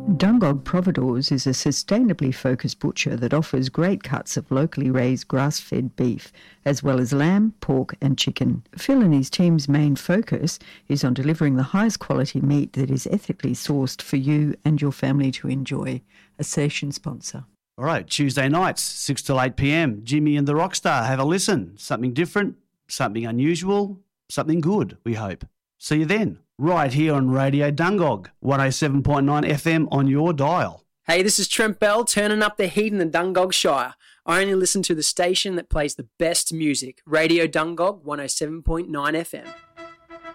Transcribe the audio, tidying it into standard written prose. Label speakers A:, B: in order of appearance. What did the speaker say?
A: Dungog Providores is a sustainably focused butcher that offers great cuts of locally raised grass-fed beef, as well as lamb, pork and chicken. Phil and his team's main focus is on delivering the highest quality meat that is ethically sourced for you and your family to enjoy. A station sponsor.
B: All right, Tuesday nights, 6 till 8 p.m, Jimmy and the Rockstar. Have a listen. Something different, something unusual, something good, we hope. See you then, right here on Radio Dungog, 107.9 FM on your dial.
C: Hey, this is Trent Bell, turning up the heat in the Dungog Shire. I only listen to the station that plays the best music, Radio Dungog, 107.9 FM.